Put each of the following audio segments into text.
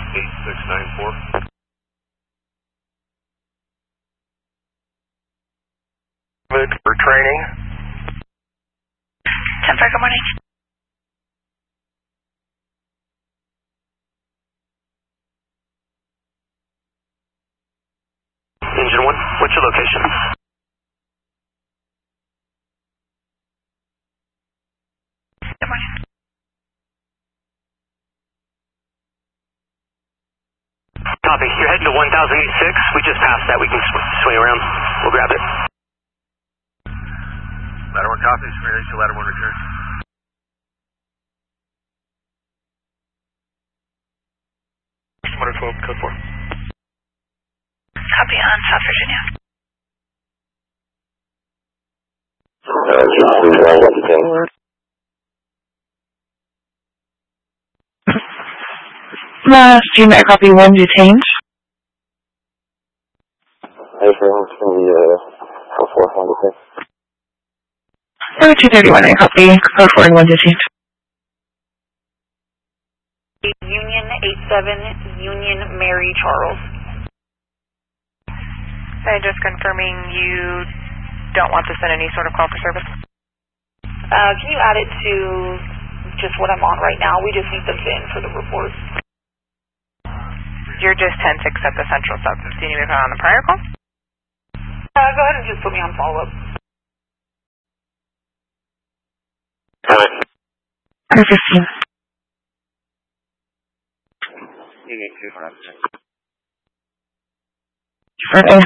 8694. For training. 10-4, good morning. Engine 1, what's your location? Good morning. Copy. You're heading to 1006. We just passed that. We can swing around. We'll grab it. Ladder 1 copies. Ready to ladder 1 return. Motor 12, code 4. Copy on South Virginia. Student copy 1 detained. Hey, for going to be 231, I copy. Code 4 and 1 detained. Union 87, Union Mary Charles. Just confirming you don't want to send any sort of call for service? Can you add it to just what I'm on right now? We just need the VIN for the report. You're just 10-6 at the Central South. Do you need me to put on the prior call? Go ahead and just put me on follow-up. R15. Union 2 for Friday.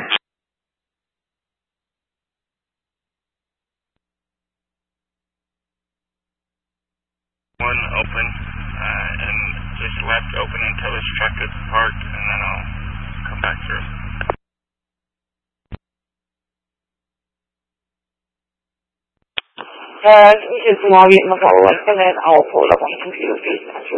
One open, and just left open until this truck gets parked, and then I'll come back through. Just log it in the follow-up, and then I'll pull it up on the computer feed after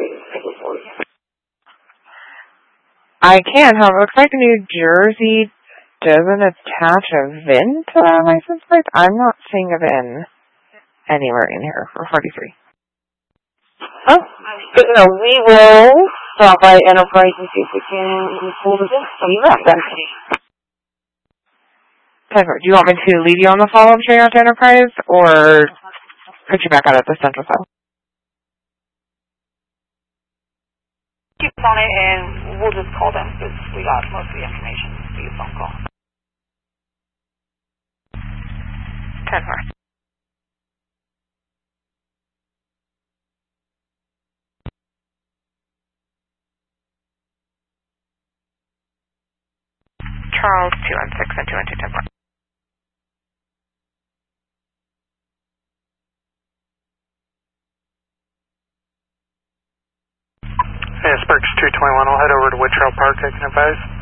I can, however, it looks like New Jersey doesn't attach a VIN to that license plate. I'm not seeing a VIN anywhere in here for 43. Oh, but no, we will stop by Enterprise and see if we can pull the VIN from that then. Do you want me to leave you on the follow-up train out to Enterprise, or put you back out at the Central South? Keep on it, and we'll just call them because we got most of the information via phone call. 10-4. Charles 216 and 212 10-4. Hey, Sparks 221. I'll head over to Whittrail Park. I can advise.